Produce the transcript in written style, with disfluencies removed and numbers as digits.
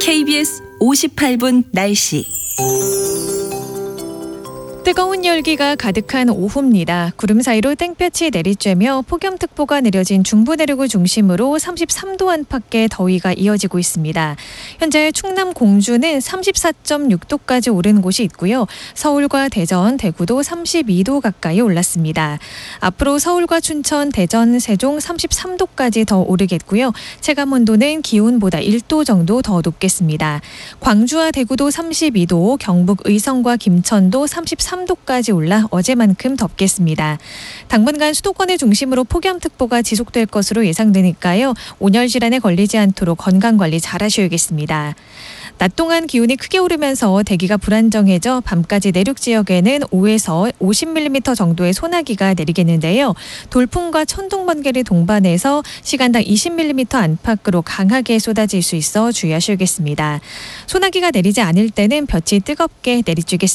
KBS 58분 날씨. 뜨거운 열기가 가득한 오후입니다. 구름 사이로 땡볕이 내리쬐며 폭염특보가 내려진 중부내륙을 중심으로 33도 안팎의 더위가 이어지고 있습니다. 현재 충남 공주는 34.6도까지 오른 곳이 있고요. 서울과 대전, 대구도 32도 가까이 올랐습니다. 앞으로 서울과 춘천, 대전, 세종 33도까지 더 오르겠고요. 체감온도는 기온보다 1도 정도 더 높겠습니다. 광주와 대구도 32도, 경북 의성과 김천도 33도까지 올라 어제만큼 덥겠습니다. 당분간 수도권을 중심으로 폭염특보가 지속될 것으로 예상되니까요. 온열 질환에 걸리지 않도록 건강관리 잘 하셔야겠습니다. 낮 동안 기온이 크게 오르면서 대기가 불안정해져 밤까지 내륙 지역에는 5에서 50mm 정도의 소나기가 내리겠는데요. 돌풍과 천둥, 번개를 동반해서 시간당 20mm 안팎으로 강하게 쏟아질 수 있어 주의하셔야겠습니다. 소나기가 내리지 않을 때는 볕이 뜨겁게 내리쬐겠습니다.